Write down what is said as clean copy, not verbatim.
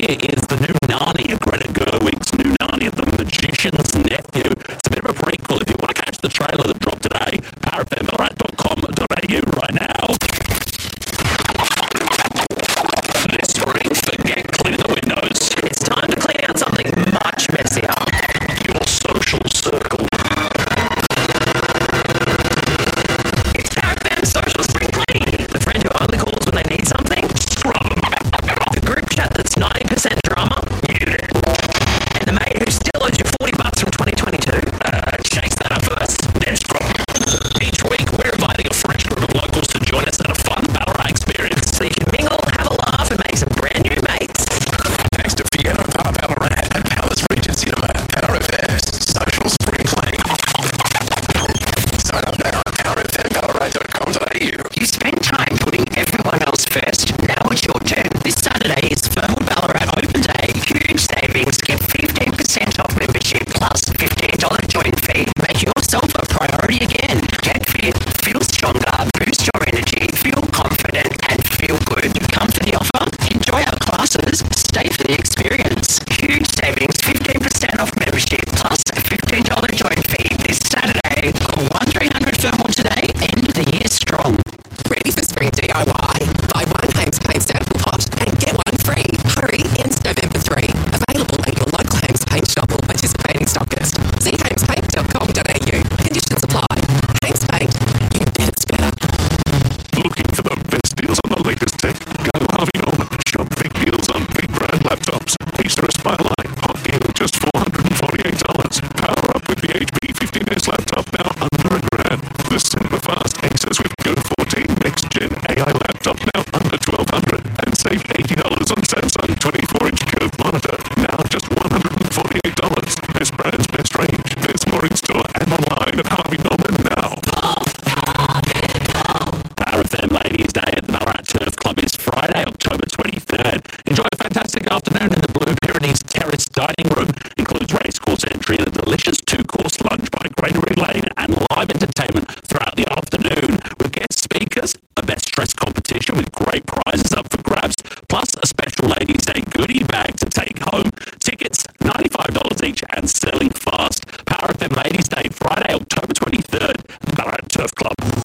here is the new Narnia, Greta Gerwig's new Narnia, The Magician's Nephew. It's a bit of a prequel. If you want to catch the trailer that dropped today, powerfmballarat.com.au right now. This spring, forget cleaning the windows. It's time to clean out something much messier. Your social circle. It's PowerFM's social spring clean. The friend who only calls when they need something. Scrum. The group chat that's 90% drama. And the mate who still owes you $40 from 2022. Chase that up first. Then Scrum. Each week, we're inviting a fresh group of locals to join us at a fun Ballarat experience. So you can mingle, have a laugh, and make some brand new mates. Thanks to Fiona Park Ballarat and Palace Regent Cinema, PowerFM's social spring clean. Sign up now at powerfmballarat.com.au. You spend time putting everyone else first. Now it's your turn. This Saturday is Fernwood Ballarat Open Day. Huge savings. Get 15% off membership plus $15 joint fee. Make yourself a priority again. Get fit, feel stronger, boost your energy, feel confident, and feel good. Come for the offer, enjoy our classes, stay for the experience. Huge savings, 15% off membership plus a $15 joint fee this Saturday. Call 1300 Fernwood today. End the year strong. Ready for spring DIY? Buy one Hames Paint sample pot and get one free. Hurry, ends November 3. Available at your local Hames Paint shop or participating stockist. See hamespaint.com.au. Conditions apply. Hames Paint. You bet it's better. Looking for the best deals on the latest tech? Go to Harvey Norman. Shop big deals on big brand laptops. Acer Aspire hot deal just $448. Power up with the HP 15S laptop now under $1,000. The super fast Acer SwiftGo 14 next gen AI laptop now under $1,200. And save $80 on Samsung 24-inch curved monitor now just $148. Best brands, best range. There's more in store and online at Harvey Norman now. PowerFM Ladies Day at the Ballarat Turf Club is Friday, October 23rd. Enjoy a fantastic afternoon in the Blue Pyrenees Terrace Dining Room. Includes racecourse entry and a delicious two-course lunch by Granary Lane and live entertainment throughout the afternoon with guest speakers, a best dress competition with great prizes up for grabs, plus a special Ladies Day goodie bag to take home. Tickets, $95 each and selling fast. PowerFM Ladies Day, Friday, October 23rd, Ballarat Turf Club.